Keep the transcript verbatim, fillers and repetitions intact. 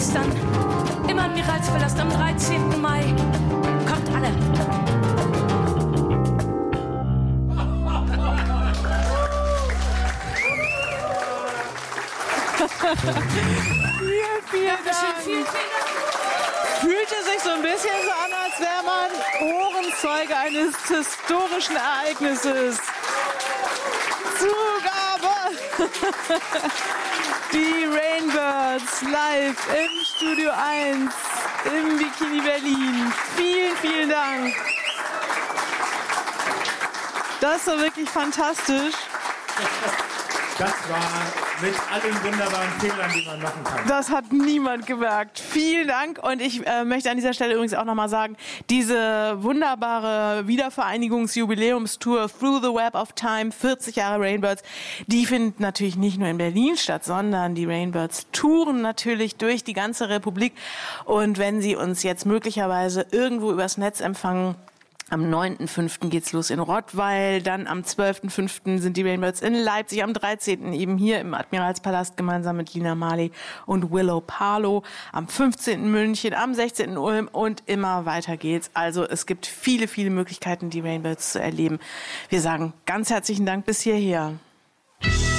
gibt's dann im Admiralspalast am dreizehnten Mai. Kommt alle. Vielen, vielen Dank. Vielen, vielen Dank. Fühlte sich so ein bisschen so an, als wäre man Ohrenzeuge eines historischen Ereignisses. Zugabe! Die Rainbirds live im Studio eins im Bikini Berlin. Vielen, vielen Dank. Das war wirklich fantastisch. Das war mit allen wunderbaren Fehlern, die man machen kann. Das hat niemand gemerkt. Vielen Dank. Und ich äh, möchte an dieser Stelle übrigens auch nochmal sagen, diese wunderbare Wiedervereinigungsjubiläumstour Through the Web of Time, vierzig Jahre Rainbirds, die findet natürlich nicht nur in Berlin statt, sondern die Rainbirds touren natürlich durch die ganze Republik. Und wenn Sie uns jetzt möglicherweise irgendwo übers Netz empfangen, am neunten fünften geht's los in Rottweil, dann am zwölften fünften sind die Rainbirds in Leipzig, am dreizehnten eben hier im Admiralspalast gemeinsam mit Lina Marley und Willow Palo, am fünfzehnten München, am sechzehnten Ulm und immer weiter geht's. Also es gibt viele, viele Möglichkeiten, die Rainbirds zu erleben. Wir sagen ganz herzlichen Dank bis hierher.